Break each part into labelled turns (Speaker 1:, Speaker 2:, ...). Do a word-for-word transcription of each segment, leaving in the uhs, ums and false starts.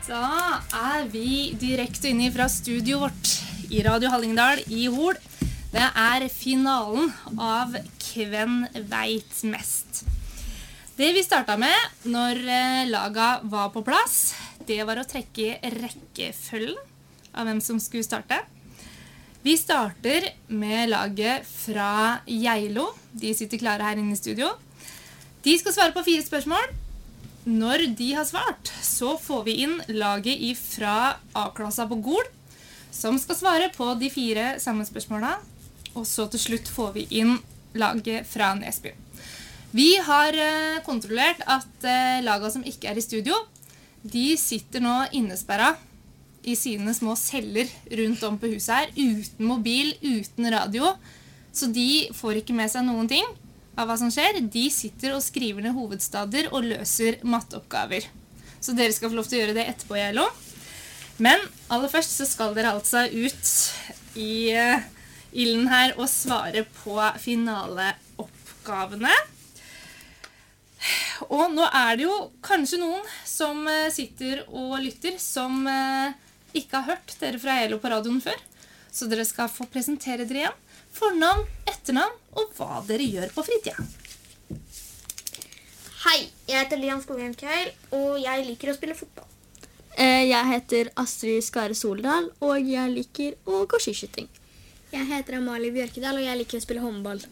Speaker 1: Da er vi direkte inne fra studio vårt i Radio Hallingdal i Hol. Det er finalen av Hvem vet mest. Det vi startet med når laga var på plass, det var å trekke rekkefølgen av hvem som skulle starte. Vi starter med laget fra Geilo. De sitter klare her inne i studio. De skal svare på fire spørsmål. Når de har svart, så får vi inn laget fra A-klassa på Gol, som skal svare på de fire samme spørsmålene. Og så til slutt får vi inn laget fra Nesby. Vi har kontrollert at laget som ikke er i studio, de sitter nå innesperret i sine små celler rundt om på huset her, uten mobil, uten radio. Så de får ikke med seg noen ting av hva som skjer. De sitter og skriver ned hovedstader og løser matteoppgaver. Så dere skal få lov til å gjøre det etterpå, Geilo. Men aller først så skal dere altså ut i uh, ilden her og svare på finaleoppgavene. Og nå er det jo kanskje noen som uh, sitter og lytter, som uh, ikke har hørt dere fra Geilo på radioen før. Så dere skal få presentere dere igjen. Fornavn, etternavn og hva dere gjør på fritiden.
Speaker 2: Hei, jeg heter Lian Skogheim Keil, og jeg liker å spille fotball.
Speaker 3: Jeg heter Astrid Skare Soldal, og jeg liker å gå skiskyting.
Speaker 4: Jeg heter Amalie Bjørkedal, og jeg liker å spille håndball.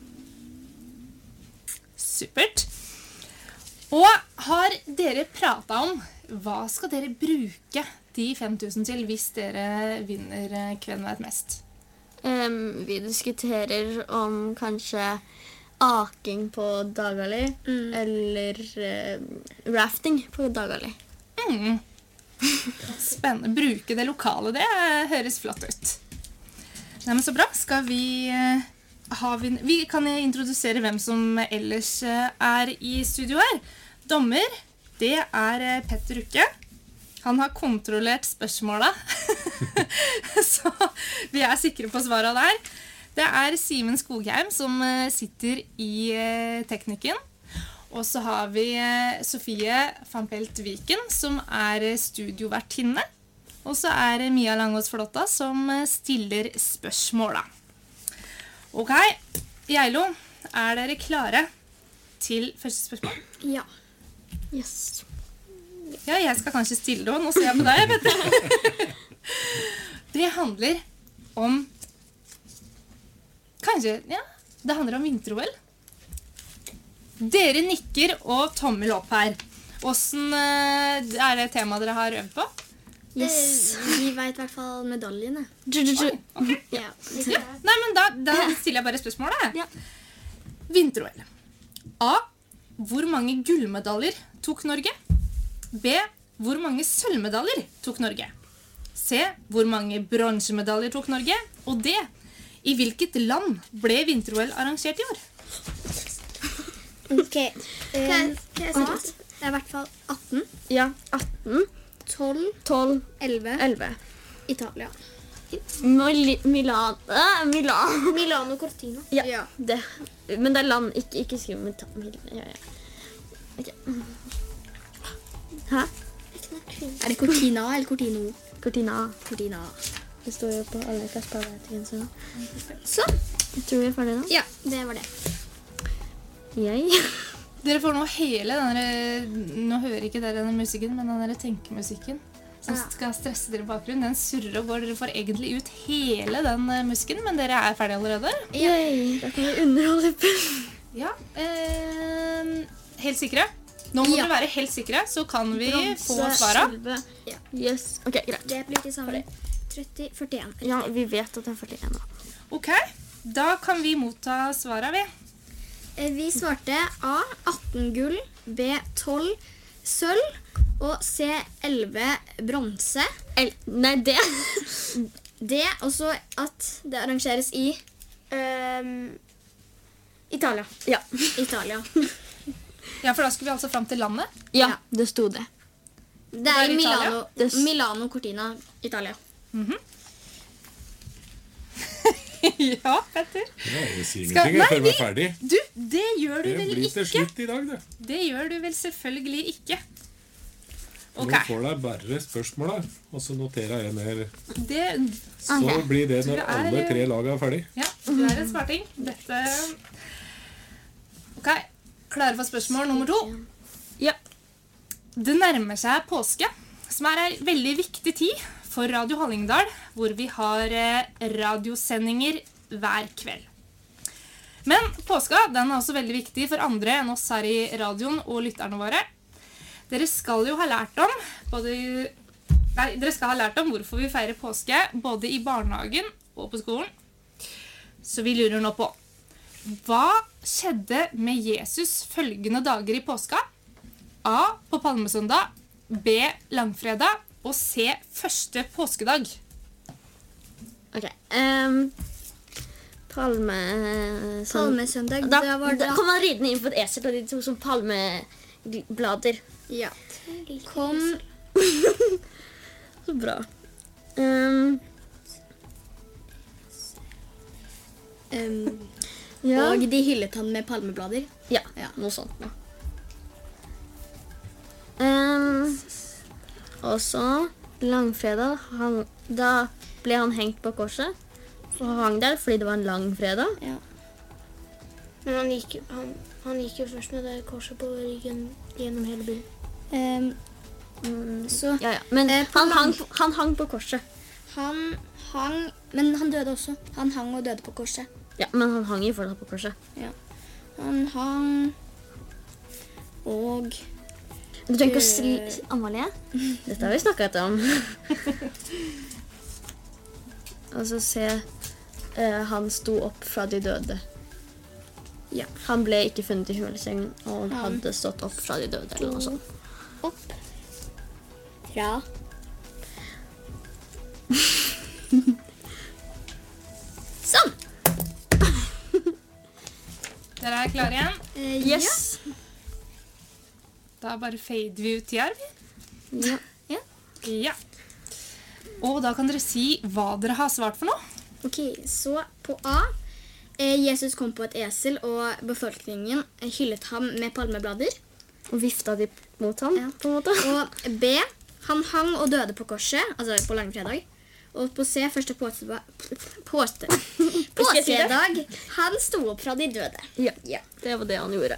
Speaker 1: Supert. Og har dere pratet om hva skal dere bruke de fem tusen til hvis dere vinner Hvem vet mest?
Speaker 3: Um, vi diskuterer om kanskje aking på Dagali, mm. eller uh, rafting på Dagali.
Speaker 1: Mm. Spennende. Bruke det lokale, det høres flott ut. Nei, men så bra. Skal vi, uh, ha vi, vi kan introdusere hvem som ellers uh, er i studio her. Dommer, det er uh, Petter Ukke. Han har kontrollert spørsmålet, så vi er sikre på svaret der. Det er Simen Skogheim som sitter i teknikken. Og så har vi Sofie van Pelt-Viken som er studiovertinne. Og så er Mia Langås Flotta som stiller spørsmålet. Ok, Geilo, er dere klare til første spørsmål?
Speaker 4: Ja.
Speaker 3: Yes.
Speaker 1: Ja, jeg skal kanskje stille det, og nå ser jeg med deg, vet du. Det handler om, kanskje, ja, det handler om vinter-O L. Dere nikker og tommel opp her. Hvordan er det temaet dere har øvd på?
Speaker 4: Yes. Eh, vi vet i hvert fall medaljene.
Speaker 1: Oi, ok.
Speaker 4: Ja.
Speaker 1: Ja. Nei, men da, da stiller jeg bare spørsmålet.
Speaker 3: Ja.
Speaker 1: Vinter-O L. A. Hvor mange gullmedaljer tok Norge? B. Hvor mange sølvmedaljer tok Norge? C. Hvor mange bronsemedaljer tok Norge? Og D. I hvilket land ble vinter-O L arrangert i år?
Speaker 4: Ok. Um, A. Det er i hvert fall atten.
Speaker 3: Ja, atten.
Speaker 4: tolv.
Speaker 3: tolv.
Speaker 4: elleve.
Speaker 3: elleve.
Speaker 4: Italia.
Speaker 3: Mil Milan. Uh, Milan.
Speaker 4: Milano Cortina.
Speaker 3: Ja, ja. Det. Men det er land, ikke, ikke skriv med Mil ja, ja. Ok. Hæ?
Speaker 4: Er det Cortina eller Cortino?
Speaker 3: Cortina.
Speaker 4: Cortina.
Speaker 3: Det står jo på alle klasseparatene. Så. så, jeg tror vi er ferdig nå.
Speaker 4: Ja, det var det.
Speaker 3: Jeg.
Speaker 1: Dere får nå hele denne, nå hører ikke dere denne musikken, men denne tenkemusikken som skal stresse dere i bakgrunnen. Den surrer og går. Dere får egentlig ut hele den musikken, men dere er ferdige allerede.
Speaker 3: Yay, da kan vi underholde på.
Speaker 1: Ja, eh, helt sikre. Nå må
Speaker 4: ja.
Speaker 1: dere være helt sikre, så kan vi
Speaker 3: Bronse,
Speaker 1: få svaret.
Speaker 3: Ja. Yes, ok, greit.
Speaker 4: Det blir til sammen tretti førtien.
Speaker 3: Ja, vi vet at det er førtien nå.
Speaker 1: Ok, da kan vi motta svaret, vi.
Speaker 4: Vi svarte A, atten gull, B, tolv sølv, og C, elleve bronse.
Speaker 3: El Nei, det.
Speaker 4: D, også at det arrangeres i um, Italia.
Speaker 3: Ja.
Speaker 4: Italia.
Speaker 1: Ja, for da skulle vi altså frem til landet.
Speaker 3: Ja, ja. Det stod det.
Speaker 4: Det er,
Speaker 1: er
Speaker 4: Milano,
Speaker 3: det
Speaker 4: Milano Cortina, Italia.
Speaker 1: Mhm. Ja, Petter.
Speaker 5: Ja, det sier
Speaker 1: Skal-
Speaker 5: ingenting
Speaker 1: Nei,
Speaker 5: før vi er ferdig.
Speaker 1: Du, det gjør du
Speaker 5: Det
Speaker 1: vel
Speaker 5: blir til
Speaker 1: ikke?
Speaker 5: slutt i dag, det.
Speaker 1: Det gjør du vel selvfølgelig ikke. Ok.
Speaker 5: Nå får deg bare spørsmålet, og så noterer jeg ned.
Speaker 1: Det,
Speaker 5: Så blir det når
Speaker 1: Du er-
Speaker 5: alle tre lag er ferdig.
Speaker 1: ja, du er en smarting. Dette... Ok, klare for spørsmål nummer to?
Speaker 3: Ja.
Speaker 1: Det nærmer seg påske, som er en veldig viktig tid for Radio Hallingdal, hvor vi har eh, radiosendinger hver kveld. Men påska den er også veldig viktig for andre enn oss her i radioen og lytterne våre. Dere skal jo ha lært om, både, nei, dere skal ha lært om hvorfor vi feirer påske, både i barnehagen og på skolen. Så vi lurer nå på, hva skjedde med Jesus følgende dager i påska? A. På palmesøndag, B. Langfredag, og C. Første påskedag.
Speaker 3: Ok. Um, palme...
Speaker 4: Palmesøndag,
Speaker 3: Da,
Speaker 4: da var det
Speaker 3: da kom han ridende inn på et esel, og de to som palmeblader.
Speaker 4: Ja. Kom
Speaker 3: Så bra. Um,
Speaker 4: um,
Speaker 3: ja.
Speaker 4: Og de hyllet han med palmeblader.
Speaker 3: Ja,
Speaker 4: Ja.
Speaker 3: noe sånt. Ja. Um, og så langfredag, han, da ble han hengt på korset. Og han hang der fordi det var en lang fredag.
Speaker 4: Ja.
Speaker 2: Men han gikk, han, han gikk jo først med det korset på ryggen gjennom hele bilen.
Speaker 4: Um, så
Speaker 3: Ja, ja. Men
Speaker 4: Eh, på
Speaker 3: han,
Speaker 4: lang-
Speaker 3: hang, på- han hang på korset.
Speaker 4: han hang, men han døde også. Han hang og døde på korset.
Speaker 3: Ja, men han hang jo fortsatt på korset.
Speaker 4: Han hang og
Speaker 3: Du trenger ikke å si Amalie. Dette har vi snakket om. Og så se eh, han sto opp fra de døde.
Speaker 4: Ja.
Speaker 3: Han ble ikke funnet i huleseng og
Speaker 4: Han
Speaker 3: hadde stått opp fra de døde. Eller noe sånt.
Speaker 4: opp fra Sånn!
Speaker 1: Dere er klare igjen?
Speaker 4: Eh,
Speaker 3: Yes!
Speaker 1: Da bare fader vi ut tida, vi.
Speaker 3: Ja.
Speaker 1: Ja. Og da kan dere si hva dere har svart for noe.
Speaker 4: Ok, så på A eh, Jesus kom på et esel, og befolkningen eh, hyllet ham med palmeblader.
Speaker 3: Og vifta de mot ham,
Speaker 4: Ja.
Speaker 3: på en måte.
Speaker 4: Og B han hang og døde på korset, altså på langfredag. Og på C første påske, påske, påskedag han sto opp fra de døde.
Speaker 3: Ja, det var det han gjorde.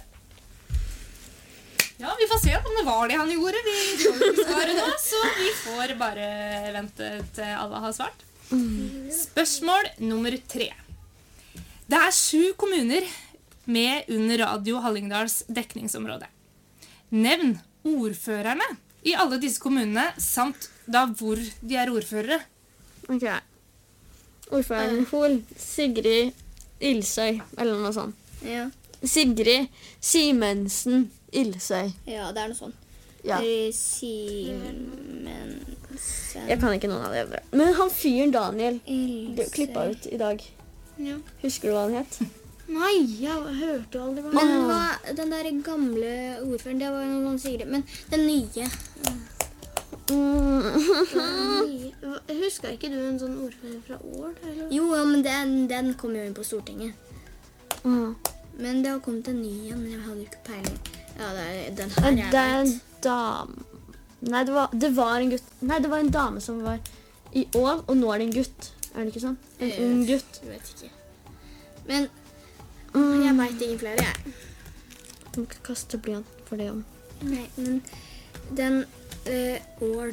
Speaker 1: Ja, vi får se om det var det han gjorde. Vi får ikke svaret nå, så vi får bare vente til alle har svart. Spørsmål nummer tre. Det er sju kommuner med under Radio Hallingdals dekningsområde. Nevn ordførerne i alle disse kommunene, samt da hvor de er ordførere.
Speaker 3: Ok. Ordføreren Hol, Sigrid Ilsøy, eller noe sånt.
Speaker 4: Ja,
Speaker 3: Sigrid Simensen Ilsøy.
Speaker 4: ja det er noe sånn.
Speaker 3: Ja.
Speaker 4: Eh, Simensen
Speaker 3: Jeg kan ikke noen av det. Men han fyren Daniel ble
Speaker 4: Ilse.
Speaker 3: klippa ut i dag.
Speaker 2: Ja.
Speaker 3: Husker du hva han het?
Speaker 2: Nei, jeg hørte aldri hva
Speaker 4: Men hva, den der gamle ordføreren, det var jo noen Sigrid. Men den nye.
Speaker 3: Mm.
Speaker 2: Jeg husker ikke du en sånn ordfører fra Ål? Eller?
Speaker 4: Jo, ja, men den, den kom jo inn på Stortinget.
Speaker 3: Mm.
Speaker 4: Men det har kommet en ny igjen, men jeg hadde jo ikke peiling. Ja, det er den her
Speaker 3: Men
Speaker 4: jeg
Speaker 3: det er en
Speaker 4: vet.
Speaker 3: dame. Nei, det var, det var en gutt. Nei, det var en dame som var i Ål, og nå er det en gutt. Er det ikke sånn? En
Speaker 4: Eh.
Speaker 3: ung gutt.
Speaker 4: Jeg vet ikke. Men
Speaker 3: Mm.
Speaker 4: jeg vet ingen flere, jeg.
Speaker 3: Du må ikke kaste blyant for det om.
Speaker 4: Nei, men den eh, Ål.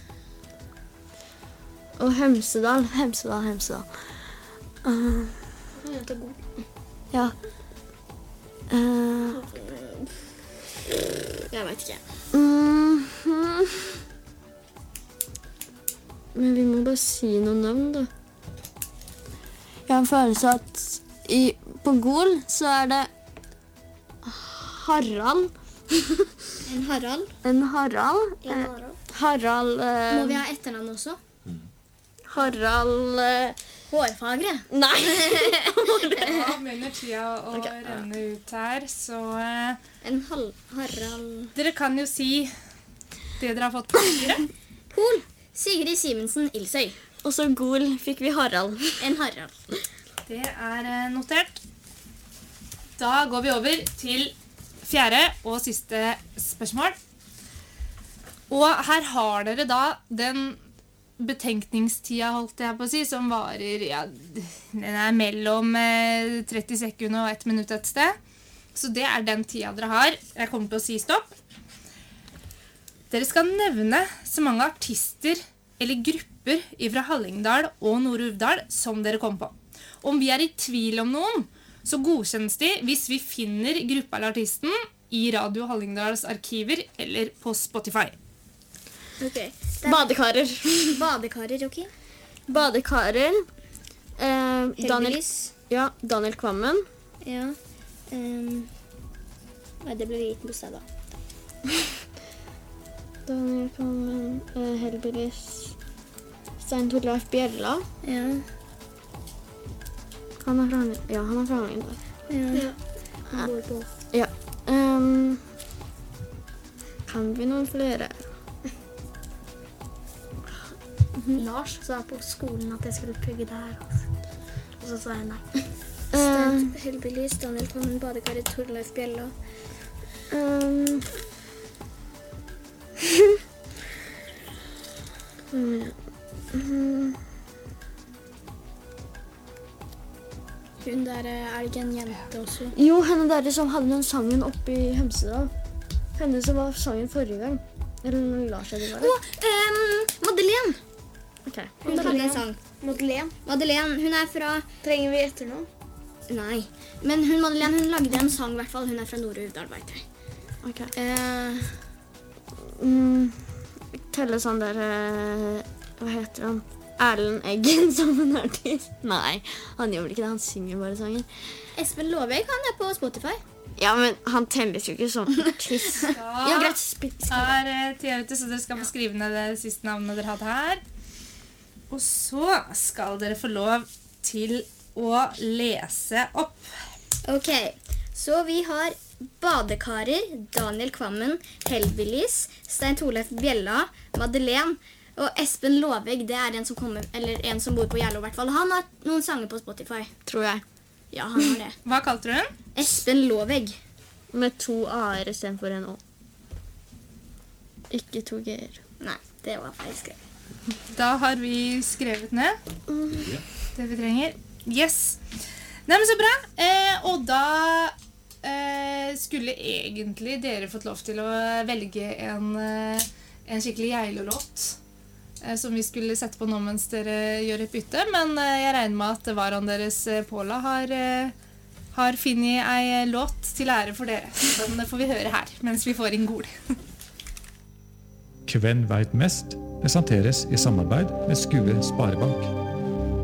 Speaker 3: Og Hemsedal, Hemsedal, Hemsedal. Uh,
Speaker 2: Jeg er god.
Speaker 3: ja. Uh,
Speaker 4: Jeg vet ikke.
Speaker 3: mm, mm. Men vi må bare si noen navn, da. Jeg har en følelse at i, på Gol så er det Harald.
Speaker 4: En Harald.
Speaker 3: En Harald.
Speaker 2: Ja,
Speaker 3: Eh,
Speaker 2: Harald.
Speaker 3: Harald eh,
Speaker 4: Må vi ha etternavn også?
Speaker 3: Harald eh,
Speaker 4: Hårfagre.
Speaker 3: Nei!
Speaker 1: Ja, begynner tida å renne ut her, så eh,
Speaker 4: En hal Harald.
Speaker 1: dere kan jo si det dere har fått på papiret.
Speaker 4: Hol. Sigrid Simensen Ilsøy.
Speaker 3: Og så Gol fikk vi Harald.
Speaker 4: En Harald.
Speaker 1: Det er eh, notert. Da går vi over til fjerde og siste spørsmål. Og her har dere da den betenkningstida, holdt jeg på å si, som varer, ja, den er mellom eh, tretti sekunder og ett minutt et sted. Så det er den tida dere har. Jeg kommer til å si stopp. Dere skal nevne så mange artister eller grupper fra Hallingdal og Nord-Uvdal som dere kom på. Om vi er i tvil om noen, så godkjennes de hvis vi finner gruppa eller artisten i Radio Hallingdals arkiver eller på Spotify.
Speaker 4: Ok.
Speaker 3: Badekarer.
Speaker 4: Badekarer, ok.
Speaker 3: Badekarer. Eh, Daniel,
Speaker 4: Heldigvis.
Speaker 3: ja, Daniel Kvammen.
Speaker 4: Ja. Um, nei, det ble liten bostad da.
Speaker 3: Daniel Kvammen, eh, Hellbillies. Stein Torleif Bjella.
Speaker 4: Ja.
Speaker 3: Han er fra Hallingdal. Ja, han er fra Hallingdal.
Speaker 4: Ja.
Speaker 2: Han bor på
Speaker 3: Ja. Um, kan vi noen flere?
Speaker 2: Lars sa på skolen at jeg skulle pugge der. Altså. Og så sa jeg nei.
Speaker 3: Uh,
Speaker 4: Hellbillies, Daniel Kvammen, Badekarer, Torleif Bjella.
Speaker 3: um, mm,
Speaker 4: Hun der, er det ikke en jente også?
Speaker 3: jo, henne der som hadde den sangen oppe i Hemsedal. Henne som var sangen forrige gang. Eller når Lars hadde vært.
Speaker 4: Å, um, Madeleine!
Speaker 3: Ok.
Speaker 4: Hun hadde en sang.
Speaker 2: Madeleine.
Speaker 4: Madeleine, hun er fra...
Speaker 2: Trenger vi etternavn?
Speaker 4: Nei. Men hun Madeleine, hun lagde en sang i hvert fall. Hun er fra Nord-Uvdal, vet jeg.
Speaker 3: Ok.
Speaker 4: Eh,
Speaker 3: Mm, telle sånn der, eh, hva heter han? Erlend Eggen som en artist. Nei, han gjør vel ikke det, han synger bare sangen.
Speaker 4: Espen Loveg, han er på Spotify.
Speaker 3: Ja, men han telles jo ikke som artist. Ja,
Speaker 1: Da
Speaker 3: greit. Spitt.
Speaker 1: er eh, tida ute, så dere skal få skrive ned det siste navnet dere hadde her. Og så skal dere få lov til å lese opp.
Speaker 4: Ok, så vi har Badekarer, Daniel Kvammen, Hellbillies, Stein Torleif Bjella, Madeleine og Espen Loveg. Det er en som, kommer, eller en som bor på Gjerlo i hvert fall. Han har noen sanger på Spotify.
Speaker 3: Tror jeg.
Speaker 4: Ja, han har det.
Speaker 1: Hva kalte du den?
Speaker 4: Espen Loveg.
Speaker 3: Med to A-er i stedet for en Å. Ikke to G-er.
Speaker 4: Nei, det var feil skrevet.
Speaker 1: Da har vi skrevet ned det vi trenger. Yes. Nei, men så bra. Eh, og da eh, skulle egentlig dere fått lov til å velge en, eh, en skikkelig Geilo-låt eh, som vi skulle sette på nå mens dere gjør et bytte. Men eh, jeg regner med at varaen deres, eh, Paula, har, eh, har finnet ei låt til ære for dere. Den får vi høre her mens vi får inn Gol.
Speaker 6: Kven veit mest presenteres i samarbeid med Skue Sparebank.